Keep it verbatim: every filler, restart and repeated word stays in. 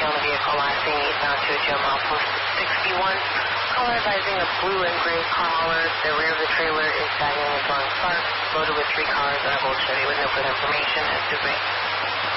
on the vehicle last seen eastbound two Joe Milepost sixty-one. Caller advising a blue and gray car hauler. The rear of the trailer is sagging and throwing sparks. Loaded with three cars. I will show you with no further information. As to